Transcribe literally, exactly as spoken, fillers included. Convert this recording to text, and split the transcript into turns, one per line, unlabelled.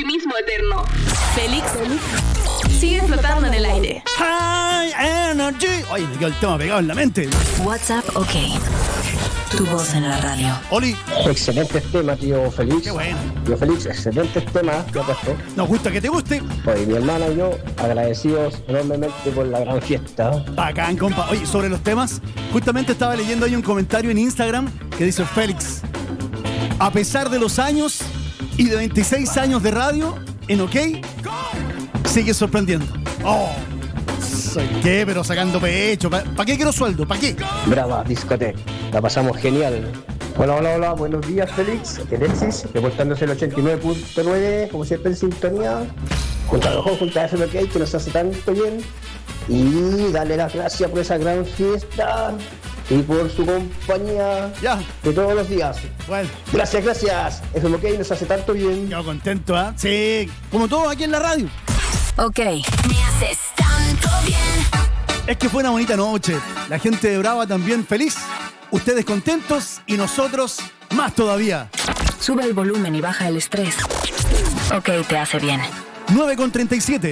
optimismo eterno.
Félix, Félix sigue flotando en el aire.
High Energy. Oye, me quedó el tema pegado en la mente.
WhatsApp, ok. Tu voz en la radio.
Oli.
Excelentes temas, tío Félix.
Qué bueno.
Tío Félix, excelentes temas que ha puesto.
Nos gusta que te guste.
Pues mi hermana y yo agradecidos enormemente por la gran fiesta.
Bacán, compa. Oye, sobre los temas, justamente estaba leyendo ahí un comentario en Instagram que dice: Félix, a pesar de los años y de veintiséis años de radio, en OK, sigue sorprendiendo. Oh, soy qué, pero sacando pecho. ¿Para pa qué quiero sueldo? ¿Para qué?
Brava, discoteca. La pasamos genial. Hola, hola, hola. Buenos días, Félix. Alexis, reportándose el ochenta y nueve punto nueve, como siempre en sintonía. Junto a los ojos, junto a F M K, que nos hace tanto bien. Y darle las gracias por esa gran fiesta y por su compañía
Ya.
de todos los días.
Bueno,
Gracias, gracias. F M K nos hace tanto bien.
yo contento, ¿ah? ¿eh? Sí, como todos aquí en la radio.
Ok. Me haces tanto bien.
Es que fue una bonita noche. La gente de Brava también feliz. Ustedes contentos y nosotros más todavía.
Sube el volumen y baja el estrés. Ok, te hace bien.
nueve con treinta y siete.